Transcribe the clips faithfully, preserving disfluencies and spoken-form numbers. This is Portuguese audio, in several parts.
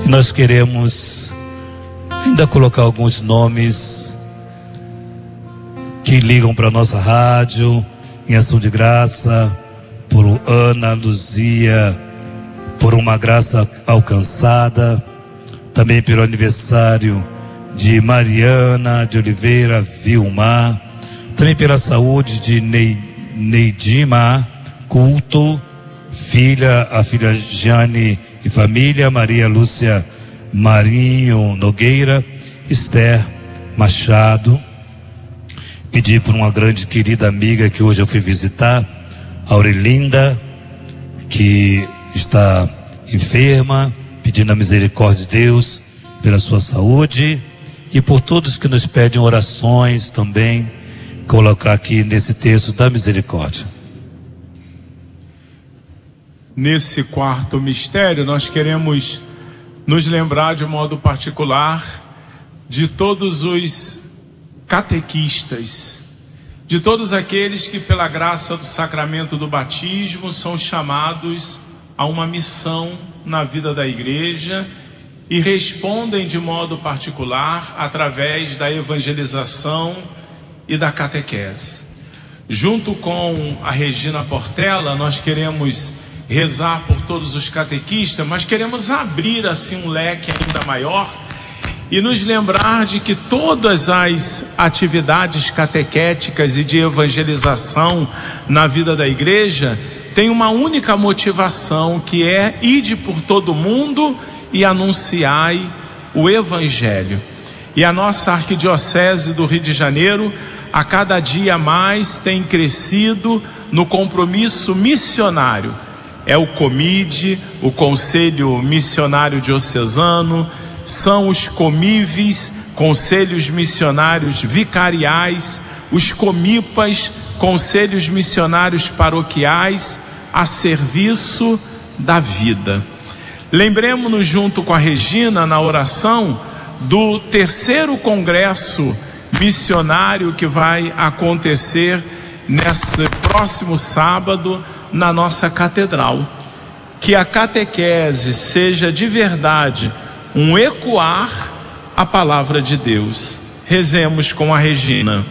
Nós queremos ainda colocar alguns nomes que ligam para a nossa rádio em ação de graça, por Ana Luzia, por uma graça alcançada, também pelo aniversário de Mariana de Oliveira Vilmar, também pela saúde de Neidima Culto, filha, a filha Jane e família, Maria Lúcia Marinho Nogueira, Esther Machado. Pedi por uma grande querida amiga que hoje eu fui visitar, Aurelinda, que está enferma, pedindo a misericórdia de Deus pela sua saúde, e por todos que nos pedem orações também, colocar aqui nesse texto da misericórdia. Nesse quarto mistério, nós queremos nos lembrar de um modo particular de todos os catequistas, de todos aqueles que pela graça do sacramento do batismo são chamados a uma missão na vida da igreja e respondem de modo particular através da evangelização e da catequese. Junto com a Regina Portela, nós queremos rezar por todos os catequistas, mas queremos abrir assim um leque ainda maior e nos lembrar de que todas as atividades catequéticas e de evangelização na vida da igreja têm uma única motivação, que é ide por todo mundo e anunciai o evangelho. E a nossa arquidiocese do Rio de Janeiro, a cada dia mais tem crescido no compromisso missionário. É o COMID, o Conselho Missionário Diocesano, são os COMIVES, Conselhos Missionários Vicariais, os COMIPAs, Conselhos Missionários Paroquiais, a serviço da vida. Lembremos-nos junto com a Regina na oração do terceiro congresso missionário que vai acontecer nesse próximo sábado na nossa catedral. Que a catequese seja de verdade um ecoar a palavra de Deus. Rezemos com a Regina.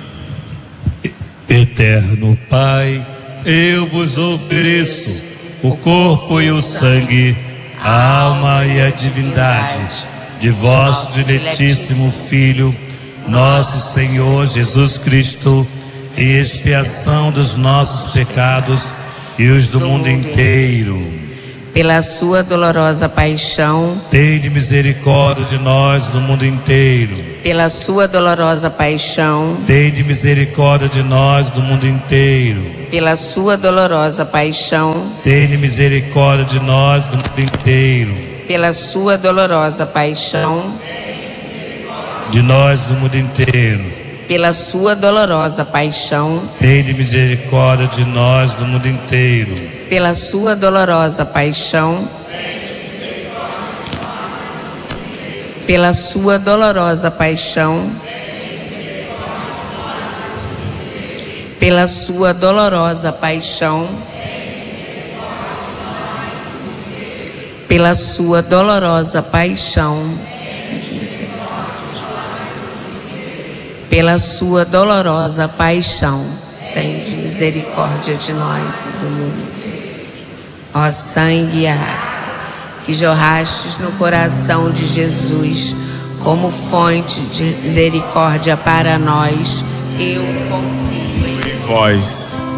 Eterno Pai, eu vos ofereço o corpo e o sangue, a alma e a divindade de vosso diletíssimo Filho, nosso Senhor Jesus Cristo, em expiação dos nossos pecados e os do mundo inteiro. Pela sua dolorosa paixão, tende misericórdia de nós no mundo inteiro. Pela sua dolorosa paixão, tende misericórdia de nós no mundo inteiro. Pela sua dolorosa paixão, tende misericórdia de nós no mundo inteiro. Pela sua dolorosa paixão, de nós no mundo inteiro. Pela sua dolorosa paixão, tende misericórdia de nós no mundo inteiro. Pela sua dolorosa paixão, pela sua dolorosa paixão, pela sua dolorosa paixão, pela sua dolorosa paixão, pela sua dolorosa paixão, tende misericórdia de nós e do mundo. Ó sangue e água que jorrastes no coração de Jesus como fonte de misericórdia para nós, eu confio em vós.